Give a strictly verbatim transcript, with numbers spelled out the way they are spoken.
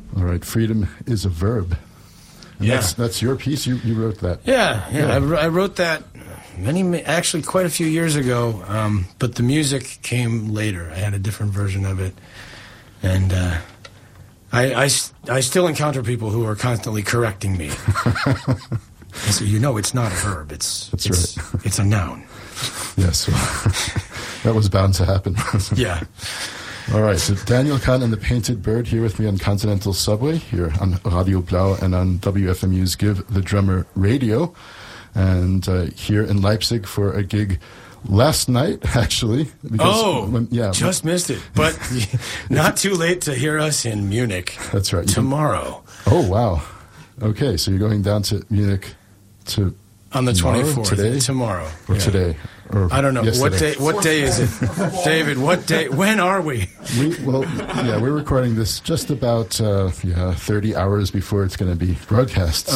All right, freedom is a verb. And Yeah. That's, that's your piece? You, you wrote that? Yeah, yeah. Yeah. I, wr- I wrote that many, ma- actually quite a few years ago, um, but the music came later. I had a different version of it. And uh, I, I s- I still encounter people who are constantly correcting me. And so you know it's not a verb. It's, That's it's, right. it's a noun. Yes, well, that was bound to happen. Yeah. All right, so Daniel Kahn and the Painted Bird here with me on Continental Subway, here on Radio Blau and on W F M U's Give the Drummer Radio, and uh, here in Leipzig for a gig last night, actually. because Oh, when- yeah, just missed it. But not too late to hear us in Munich. That's right. You can- Tomorrow. Oh, wow. Okay, so you're going down to Munich to On the tomorrow? twenty-fourth. Today? Tomorrow. Or Yeah. today? Or I don't know. What yesterday? day What day is it? David, what day? When are we? We, well, yeah, we're recording this just about uh, yeah thirty hours before it's going to be broadcast.